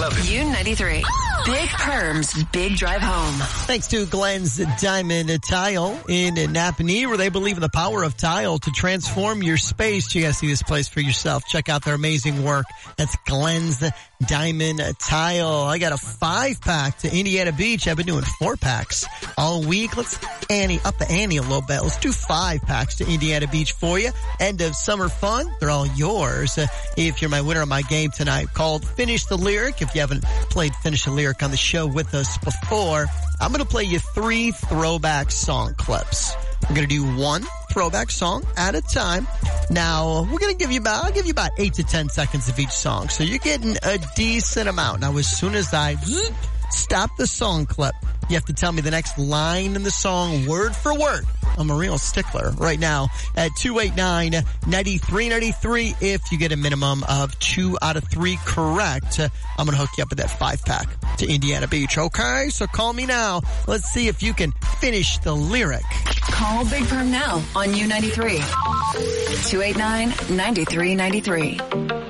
U93. Big Perms, Big Drive Home. Thanks to Glenn's Diamond Tile in Napanee, where they believe in the power of tile to transform your space. You gotta see this place for yourself. Check out their amazing work. That's Glenn's Diamond Tile. I got a 5-pack to Indiana Beach. I've been doing 4-packs all week. Let's up the ante a little bit. Let's do 5-packs to Indiana Beach for you. End of summer fun. They're all yours. If you're my winner of my game tonight called Finish the Lyric. If you haven't played Finish the Lyric on the show with us before, I'm going to play you 3 throwback song clips. We're going to do 1 throwback song at a time. Now, we're going to I'll give you about 8 to 10 seconds of each song. So you're getting a decent amount. Now, as soon as I stop the song clip, you have to tell me the next line in the song word for word. I'm a real stickler right now at 289-9393. If you get a minimum of 2 out of 3 correct, I'm going to hook you up with that 5-pack to Indiana Beach. Okay, so call me now. Let's see if you can finish the lyric. Call Big Perm now on U93. 289-9393.